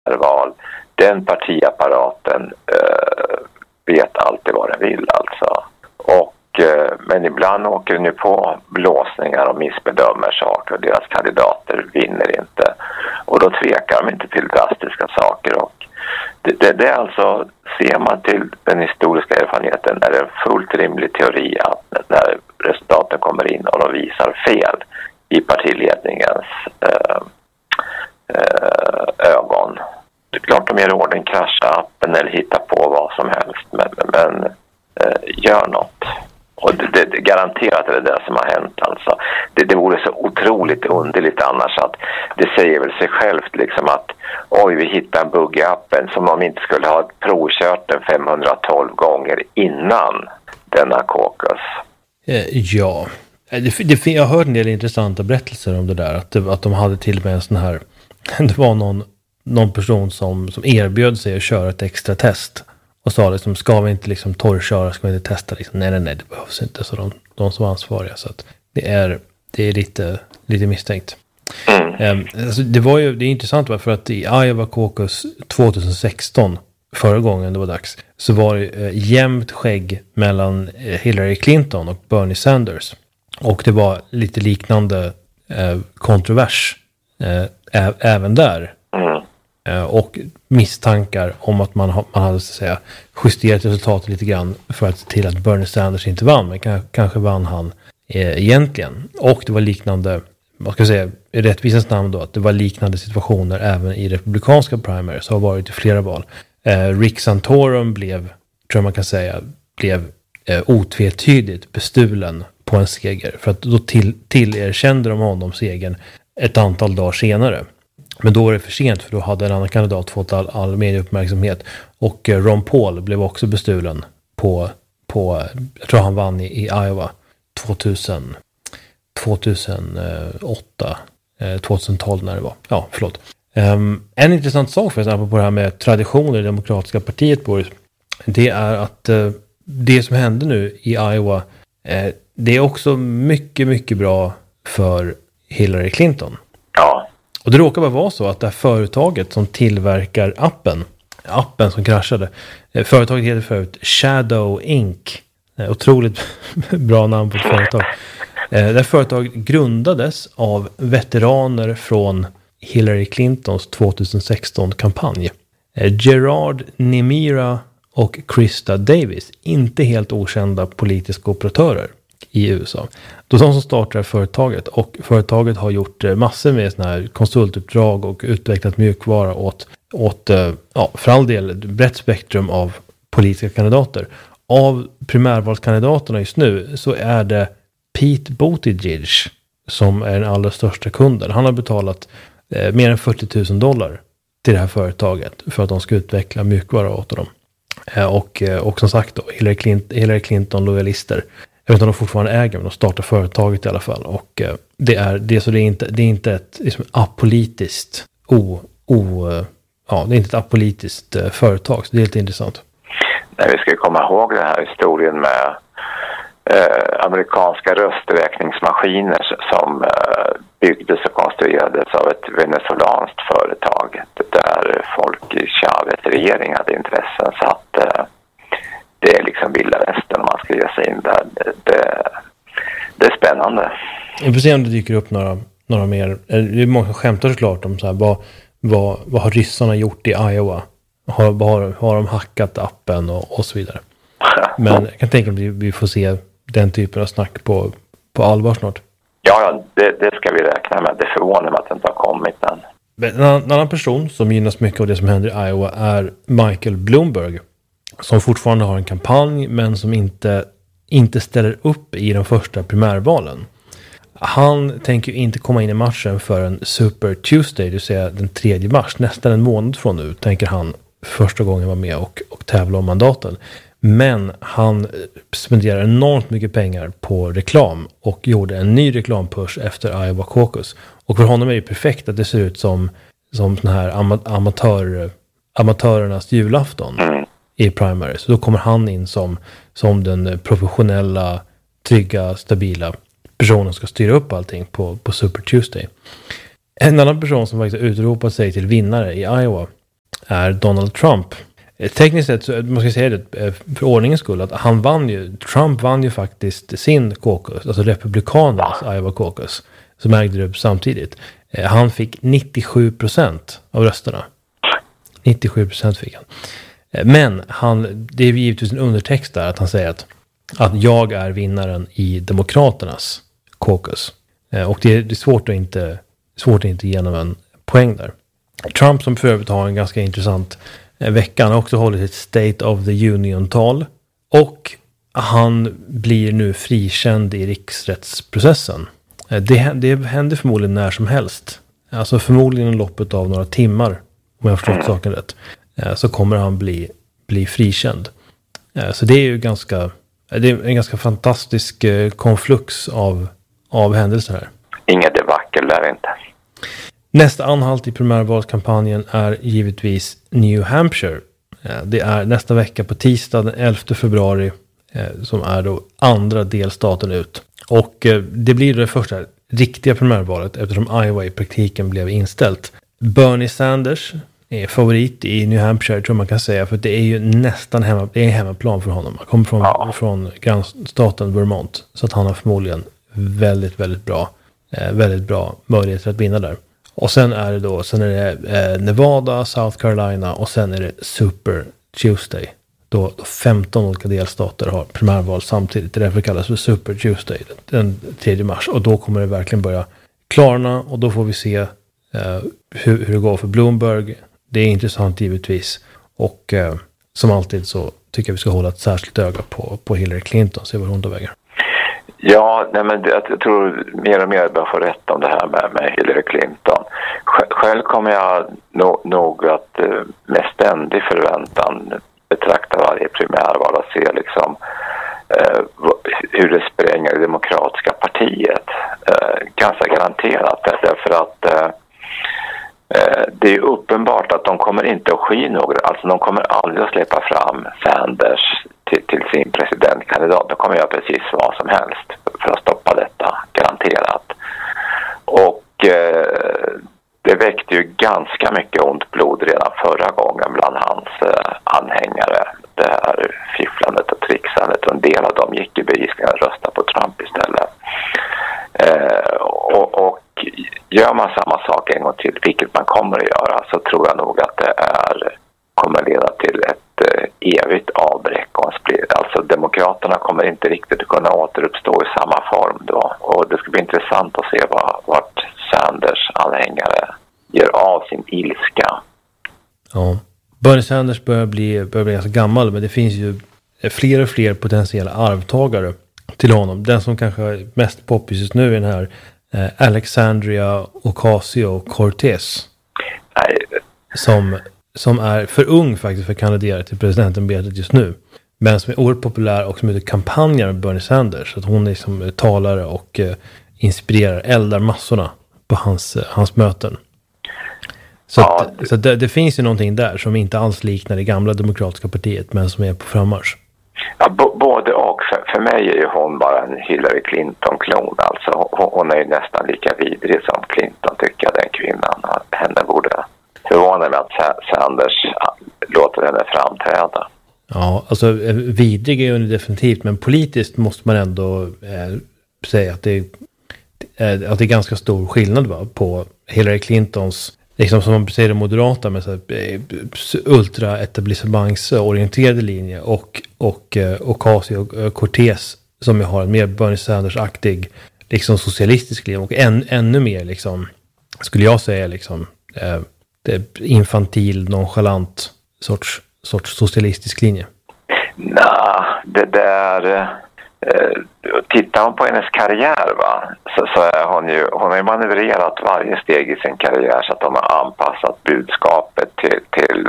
val. Den partiapparaten vet alltid vad den vill alltså. Men ibland åker den ju på blåsningar och missbedömer saker och deras kandidater vinner inte. Och då tvekar de inte till drastiska saker. Och det är alltså, ser man till den historiska erfarenheten, är det en fullt rimlig teori att när resultaten kommer in och de visar fel i partiledningens ögon. Det är klart de ger orden, krascha appen eller hitta på vad som helst. Men gör något. Och det garanterat är det som har hänt alltså. Det vore så otroligt underligt annars att det säger väl sig självt liksom att oj, vi hittar en bugg i appen som om vi inte skulle ha provkört den 512 gånger innan denna caucus. Ja, jag har hört en del intressanta berättelser om det där. Att de hade till och med en sån här, det var någon person som erbjöd sig att köra ett extra test. Och sa liksom, ska vi inte liksom torrköra, ska vi inte testa liksom, nej, det behövs inte. Så de som var ansvariga, så att det är lite misstänkt. Alltså det är intressant för att i Iowa Caucus 2016, förra gången det var dags, så var det jämnt skägg mellan Hillary Clinton och Bernie Sanders. Och det var lite liknande kontrovers även där. Och misstankar om att man hade så att säga justerat resultatet lite grann för att se till att Bernie Sanders inte vann, men kanske vann han egentligen. Och det var liknande, vad ska jag säga, i rättvisans namn då, att det var liknande situationer även i republikanska primaries, så har varit i flera val. Rick Santorum blev otvetydigt bestulen på en seger, för att då tillerkände de honom segern ett antal dagar senare. Men då är det för sent, för då hade en annan kandidat fått all medieuppmärksamhet. Och Ron Paul blev också bestulen på jag tror han vann i Iowa 2008, 2012 när det var. Ja, förlåt. En intressant sak för exempel på det här med traditioner i Demokratiska partiet, Boris, det är att det som hände nu i Iowa, det är också mycket, mycket bra för Hillary Clinton. Ja. Och det råkar bara vara så att det här företaget som tillverkar appen som kraschade, företaget heter förut Shadow Inc. Otroligt bra namn på ett företag. Det här företaget grundades av veteraner från Hillary Clintons 2016-kampanj. Gerard Nemira och Krista Davis, inte helt okända politiska operatörer i USA. Då de som startar företaget, och företaget har gjort massor med såna här konsultuppdrag och utvecklat mjukvara åt för all del brett spektrum av politiska kandidater. Av primärvalskandidaterna just nu så är det Pete Buttigieg som är den allra största kunden. Han har betalat mer än $40,000 till det här företaget för att de ska utveckla mjukvara åt dem. Och som sagt då, Hillary Clinton-lojalister. Jag vet inte om de fortfarande äger, men de startar företaget i alla fall. Och det är inte ett liksom apolitiskt det är inte ett apolitiskt företag, så det är lite intressant. Nej, vi ska komma ihåg den här historien med amerikanska rösträkningsmaskiner som byggdes och konstruerades av ett venezolanskt företag där folk i Chávez regering hade intressen, så att det är liksom vilda västern om man ska ge sig in där. Det är spännande. Vi får se om det dyker upp några mer. Det är många skämtar såklart om så här, vad har ryssarna gjort i Iowa? Har de hackat appen och så vidare. Men jag kan tänka mig att vi får se den typen av snack på allvar snart. Ja, det ska vi räkna med. Det förvånar mig att det inte har kommit än. En annan person som gynnas mycket av det som händer i Iowa är Michael Bloomberg, som fortfarande har en kampanj men som inte ställer upp i de första primärvalen. Han tänker inte komma in i matchen för en Super Tuesday, det vill säga den 3 mars, nästan en månad från nu, tänker han första gången vara med och tävla om mandaten. Men han spenderar enormt mycket pengar på reklam och gjorde en ny reklampush efter Iowa Caucus. Och för honom är det perfekt att det ser ut som sån här amatörernas julafton i primary. Så då kommer han in som den professionella, trygga, stabila personen som ska styra upp allting på Super Tuesday. En annan person som faktiskt har utropat sig till vinnare i Iowa är Donald Trump. Tekniskt sett så man ska säga det för ordningens skull att Trump vann ju faktiskt sin caucus, alltså republikanernas Iowa caucus som ägde rum samtidigt. Han fick 97% av rösterna. 97% fick han. Men det är givetvis en undertext där att han säger att jag är vinnaren i demokraternas caucus. Och det är svårt att inte ge honom en poäng där. Trump som för övrigt har en ganska intressant vecka. Han har också hållit ett State of the Union-tal. Och han blir nu frikänd i riksrättsprocessen. Det händer förmodligen när som helst. Alltså förmodligen i loppet av några timmar. Om jag har förstått saken rätt. Så kommer han bli frikänd. Så det är ju det är en ganska fantastisk konflux av händelser här. Inget debacle där inte. Nästa anhalt i primärvalskampanjen är givetvis New Hampshire. Det är nästa vecka på tisdag den 11 februari som är då andra delstaten ut. Och det blir det första riktiga primärvalet eftersom Iowa i praktiken blev inställt. Bernie Sanders är favorit i New Hampshire tror man kan säga för det är ju nästan hemmaplan för honom. Han kommer från grannstaten Vermont så att han har förmodligen väldigt, väldigt bra möjligheter att vinna där. Och sen är det Nevada, South Carolina och sen är det Super Tuesday. Då 15 olika delstater har primärval samtidigt. Det är därför kallas för Super Tuesday den 3 mars. Och då kommer det verkligen börja klarna och då får vi se hur det går för Bloomberg. Det är intressant givetvis. Och som alltid så tycker jag vi ska hålla ett särskilt öga på Hillary Clinton. Se vad hon tar vägen. Ja, men jag tror mer och mer bör få rätt om det här med Hillary Clinton. Själv kommer jag nog att med ständig förväntan betrakta varje primärval och se liksom hur det spränger det demokratiska partiet. Ganska garanterat. Därför att det är uppenbart att de kommer inte att sky några. Alltså de kommer aldrig att släppa fram Sanders till sin presidentkandidat. De kommer göra precis vad som helst för att stoppa detta, garanterat. Och det väckte ju ganska mycket ont blod redan förra gången bland hans anhängare. Det här fifflandet och trixandet. Och en del av dem gick i bevisningen att rösta på Trump istället. Och gör man samma sak en gång till, vilket man kommer att göra, så tror jag nog att det kommer leda till ett evigt avbräck och en split. Alltså demokraterna kommer inte riktigt att kunna återuppstå i samma form då. Och det ska bli intressant att se vart Sanders anhängare ger av sin ilska. Ja, Bernie Sanders börjar bli ganska gammal, men det finns ju fler och fler potentiella arvtagare till honom. Den som kanske är mest poppis just nu är den här Alexandria Ocasio-Cortez. Som är för ung faktiskt för att kandidera till presidentämbetet just nu. Men som är oerhört populär och som är kampanjar med Bernie Sanders. Så att hon är som talare och inspirerar, eldar massorna på hans möten. Så det finns ju någonting där som inte alls liknar det gamla demokratiska partiet men som är på frammarsch. Ja, både och. För mig är ju hon bara en Hillary Clinton-klon. Alltså hon är ju nästan lika vidrig som Clinton tycker jag, den kvinnan. Henne borde förvåna mig att Sanders låter henne framträda. Ja, alltså vidrig är hon definitivt, men politiskt måste man ändå säga att det är ganska stor skillnad på Hillary Clintons, liksom som man säger det moderata med så ultra-etablissemangsorienterade linje och Ocasio-Cortez som ju har en mer Bernie Sanders-aktig liksom socialistisk linje och ännu mer liksom, skulle jag säga liksom infantil, nonchalant sorts socialistisk linje. Nej, det där tittar man på hennes karriär så är hon har ju manövrerat varje steg i sin karriär så att de har anpassat budskapet till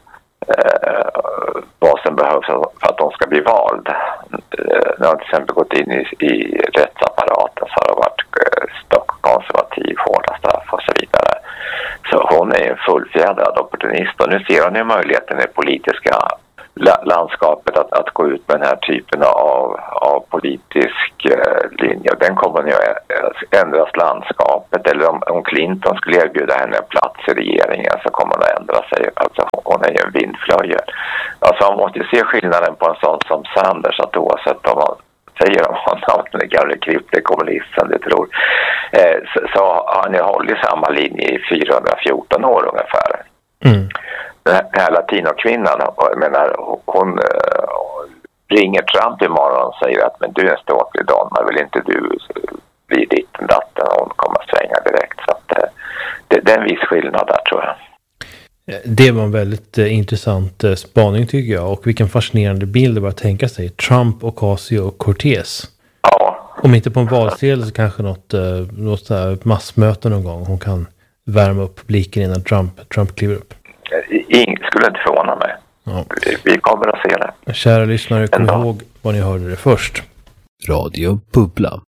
vad som behövs för att de ska bli vald. När hon till exempel gått in i rättsapparaten så har det varit stockkonservativ, hårda straff och så vidare. Så hon är en fullfjädrad opportunist och nu ser hon ju möjligheten i det politiska landskapet att gå ut med den här typen av politisk linje. Den kommer ju ändras landskapet, eller om Clinton skulle erbjuda henne en plats i regeringen så kommer hon att ändra sig. Alltså hon är ju en vindflöjel. Alltså man måste ju se skillnaden på en sån som Sanders, att oavsett vad man säger om honom, den gamla krypte kommunisten, det tror, så har han ju hållit samma linje i 414 år ungefär. Den här latinokvinnan, jag menar, hon ringer Trump imorgon och säger att men du är en ståtlig donna, vill inte du bli ditten datten, och hon kommer att svänga direkt. Så att, det är en viss skillnad där, tror jag. Det var en väldigt intressant spaning tycker jag, och vilken fascinerande bild det var att tänka sig. Trump, Ocasio-Cortez. Ja. Om inte på en valsedel så kanske något så här massmöte någon gång. Hon kan värma upp publiken innan Trump kliver upp. Skulle inte förvåna mig. Ja. Vi kommer att se det. Kära lyssnare, kom ihåg vad ni hörde det först. Radio Bubbla.